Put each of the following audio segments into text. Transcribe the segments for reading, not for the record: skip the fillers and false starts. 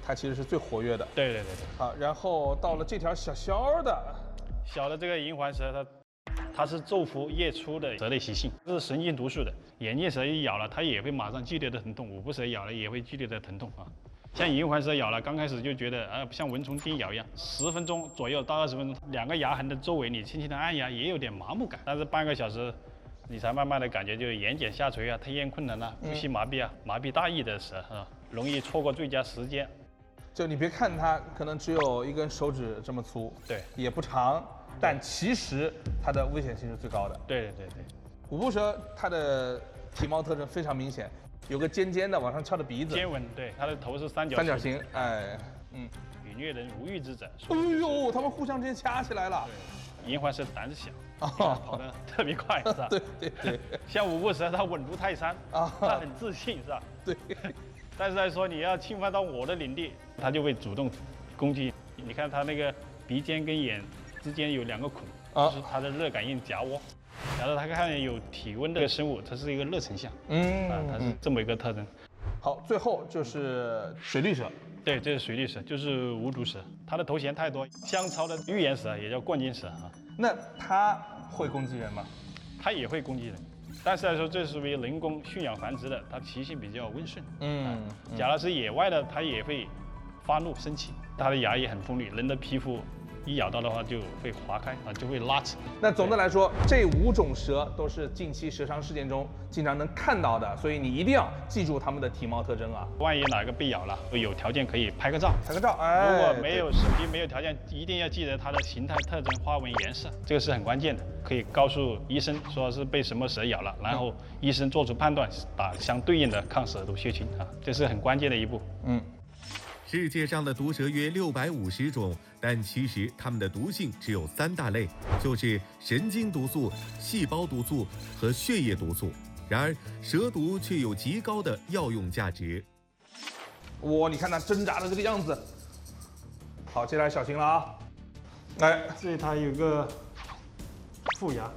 它其实是最活跃的。 对。 好，然后到了这条小的， 小的这个银环蛇，它是昼伏夜出的蛇类习性，这是神经毒素的。眼镜蛇一咬了，它也会马上剧烈的疼痛；五步蛇咬了也会剧烈的疼痛啊。像银环蛇咬了，刚开始就觉得像蚊虫叮咬一样，10分钟左右到20分钟，2个牙痕的周围你轻轻的按压也有点麻木感，但是半个小时，你才慢慢的感觉就是眼睑下垂啊、吞咽困难啊、呼吸麻痹啊、麻痹大意的蛇啊，容易错过最佳时间。 就你别看它可能只有1根手指这么粗， 对， 也不长，但其实它的危险性是最高的。 对。 五步蛇它的体貌特征非常明显，有个尖尖的往上翘的鼻子， 尖纹，对，它的头是三角形，哎， 与虐人无欲之者。 哎呦，他们互相之间掐起来了。 银环蛇胆子小，跑得特别快，是吧？ 对。 像五步蛇，它稳如泰山啊，它很自信，是吧？ 对。 但是来说，你要侵犯到我的领地，它就会主动攻击。你看它那个鼻尖跟眼之间有2个孔，就是它的热感应夹窝。然后它看有体温的生物，它是一个热成像，它是这么一个特征。 好，最后就是水绿蛇。 对，这是水绿蛇，就是无毒蛇，它的头衔太多，香草的预言蛇也叫冠军蛇啊。 那它会攻击人吗？ 它也会攻击人，但是来说，这是属于人工驯养繁殖的，它脾性比较温顺。假如是野外的，它也会发怒生气，它的牙也很锋利，人的皮肤一咬到的话就会划开啊，就会拉扯。 那总的来说，这5种蛇都是近期蛇伤事件中经常能看到的，所以你一定要记住它们的体貌特征啊。 万一哪个被咬了，有条件可以拍个照。 哎， 如果没有视频、没有条件，一定要记得它的形态特征、花纹、颜色，这个是很关键的，可以告诉医生说是被什么蛇咬了，然后医生做出判断，打相对应的抗蛇毒血清啊，这是很关键的一步。 世界上的毒蛇约650种，但其实它们的毒性只有3大类，就是神经毒素、细胞毒素和血液毒素。然而，蛇毒却有极高的药用价值。 哇，你看它挣扎的这个样子。好，接下来小心了啊！哎， 这里它有个副牙，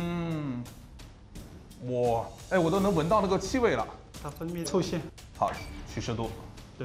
哇，哎，我都能闻到那个气味了。 它分泌臭腺。 好，取蛇毒。 对。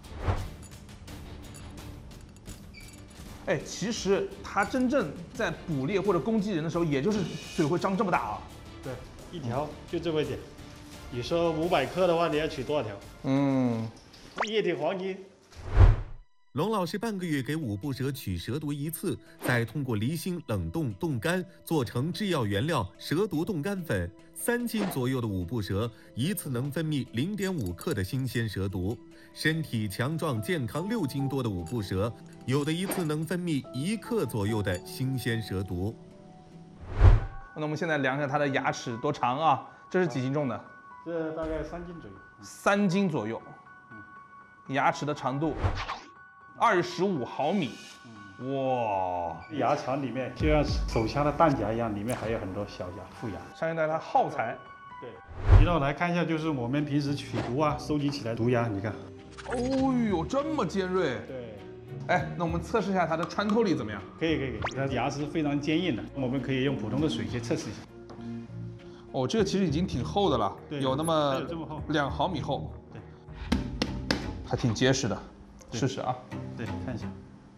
哎，其实它真正在捕猎或者攻击人的时候，也就是嘴会张这么大啊。 对，一条就这么一点。你说500克的话，你要取多少条？液体黄金。 龙老师半个月给5步蛇取蛇毒1次，再通过离心、冷冻、冻干做成制药原料蛇毒冻干粉。3斤左右的5步蛇一次能分泌0.5克的新鲜蛇毒。身体强壮健康6斤多的5步蛇，有的一次能分泌1克左右的新鲜蛇毒。 那我们现在量一下它的牙齿多长啊？这是几斤重的？ 这大概3斤左右。 3斤左右。牙齿的长度25毫米。哇！ 牙槽里面就像手枪的弹夹一样，里面还有很多小牙、副牙。 相信大家耗材。 对。移到来看一下，就是我们平时取毒啊，收集起来毒牙，你看。 哦呦，这么尖锐。 对。 哎，那我们测试一下它的穿透力怎么样？ 可以，它牙齿是非常坚硬的，我们可以用普通的水去测试一下。 哦，这个其实已经挺厚的了，有那么2毫米厚。 对。 还挺结实的，试试啊。 对，看一下。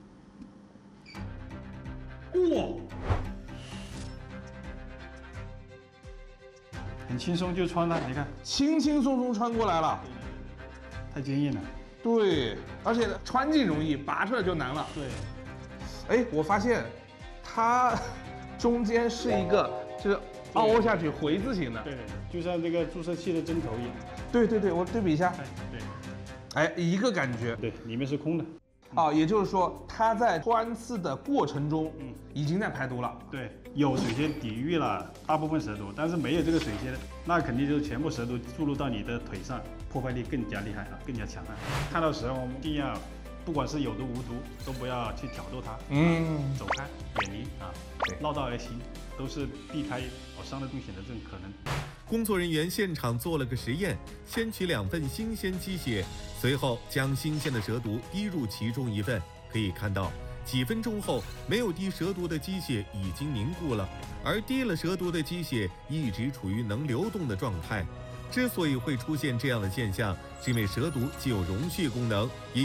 哇！ 很轻松就穿了，你看， 轻轻松松穿过来了。 太坚硬了。 对，而且穿进容易，拔出来就难了。 对。 哎，我发现它中间是一个就是凹下去回字形的。 对，就像这个注射器的针头一样。 对，我对比一下。 对。 哎，一个感觉。 对，里面是空的。 也就是说，它在穿刺的过程中，已经在排毒了。 对，有水仙抵御了大部分蛇毒，但是没有这个水仙，那肯定就是全部蛇毒注入到你的腿上，破坏力更加厉害啊，更加强悍。看到蛇，我们一定要，不管是有毒无毒，都不要去挑逗它，走开，远离啊，绕道而行，都是避开伤得重险的这种可能。 工作人员现场做了个实验，先取2份新鲜鸡血，随后将新鲜的蛇毒滴入其中1份。可以看到，几分钟后，没有滴蛇毒的鸡血已经凝固了，而滴了蛇毒的鸡血一直处于能流动的状态。之所以会出现这样的现象，是因为蛇毒既有溶血功能，也